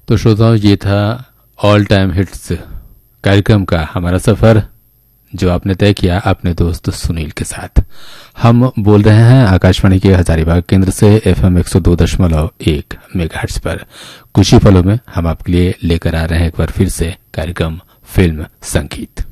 तो श्रोताओं, ये था ऑल टाइम हिट्स कार्यक्रम का हमारा सफर, जो आपने तय किया अपने दोस्त सुनील के साथ। हम बोल रहे हैं आकाशवाणी के हजारीबाग केंद्र से FM 102.1 मेगाहर्ट्ज पर। कुछ ही पलों में हम आपके लिए लेकर आ रहे हैं एक बार फिर से कार्यक्रम फिल्म संगीत।